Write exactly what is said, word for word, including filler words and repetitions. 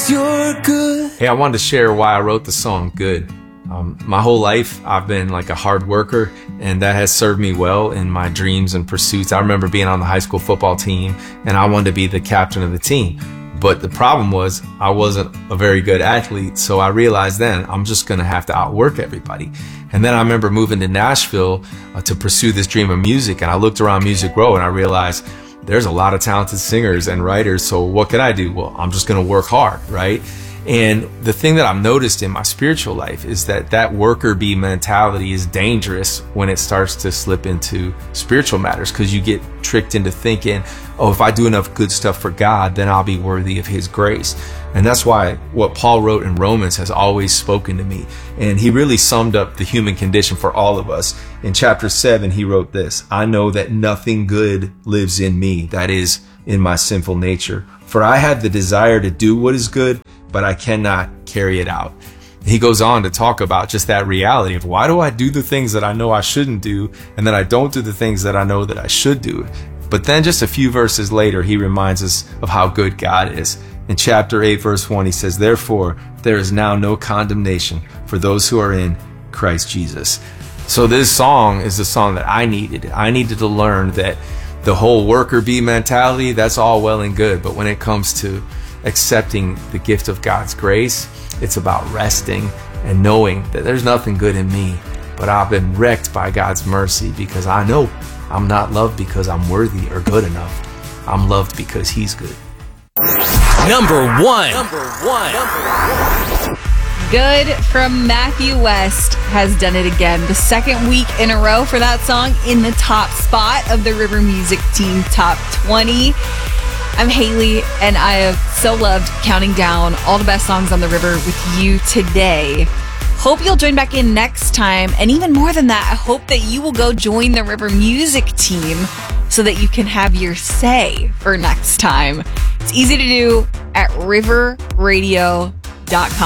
'cause you're good. Hey, I wanted to share why I wrote the song Good. Um, my whole life, I've been like a hard worker, and that has served me well in my dreams and pursuits. I remember being on the high school football team, and I wanted to be the captain of the team. But the problem was I wasn't a very good athlete, so I realized then I'm just going to have to outwork everybody. And then I remember moving to Nashville uh, to pursue this dream of music, and I looked around Music Row and I realized there's a lot of talented singers and writers, so what could I do? Well, I'm just going to work hard, right? And the thing that I've noticed in my spiritual life is that that worker bee mentality is dangerous when it starts to slip into spiritual matters, because you get tricked into thinking, oh, if I do enough good stuff for God, then I'll be worthy of his grace. And that's why what Paul wrote in Romans has always spoken to me. And he really summed up the human condition for all of us. In chapter seven, he wrote this: I know that nothing good lives in me, that is, in my sinful nature. For I have the desire to do what is good, but I cannot carry it out. He goes on to talk about just that reality of, why do I do the things that I know I shouldn't do, and then I don't do the things that I know that I should do? But then just a few verses later, he reminds us of how good God is. In chapter eight, verse one, he says, therefore, there is now no condemnation for those who are in Christ Jesus. So this song is the song that I needed. I needed to learn that the whole worker bee mentality, that's all well and good. But when it comes to accepting the gift of God's grace, it's about resting and knowing that there's nothing good in me, but I've been wrecked by God's mercy, because I know I'm not loved because I'm worthy or good enough. I'm loved because he's good. Number one. Number one. Number one. Good from Matthew West has done it again. The second week in a row for that song in the top spot of the River Music Team Top twenty. I'm Haley, and I have so loved counting down all the best songs on the river with you today. Hope you'll join back in next time. And even more than that, I hope that you will go join the River Music Team so that you can have your say for next time. It's easy to do at river radio dot com.